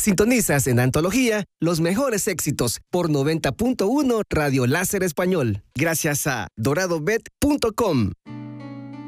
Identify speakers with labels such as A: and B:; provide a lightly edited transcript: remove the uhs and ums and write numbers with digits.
A: Sintonizas en Antología los mejores éxitos por 90.1 Radio Láser Español. Gracias a doradobet.com.